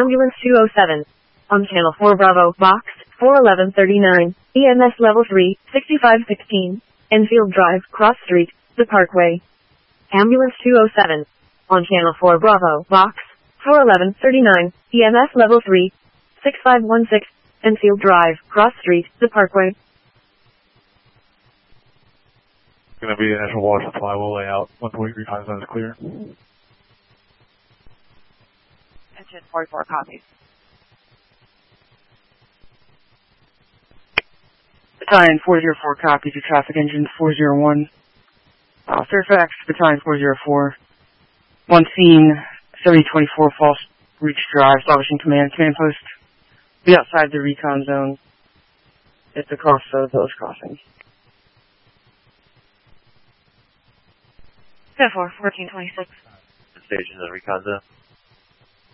Ambulance 207. On Channel 4 Bravo, Box 41139, EMS Level 3, 6516, Enfield Drive, Cross Street, The Parkway. Ambulance 207. On Channel 4 Bravo, Box 41139, EMS Level 3, 6516, Enfield Drive, Cross Street, The Parkway. Going to be the National Water Supply. We'll lay out once we recon zone is clear. Engine 44 copies. Battalion 404 copies to traffic engine 401. Fairfax, Battalion 404. On scene, 7024 False Reach Drive, establishing command. Command post, be outside the recon zone at the crossroads Village Crossing. 10-4, 1426. Station in the recon zone.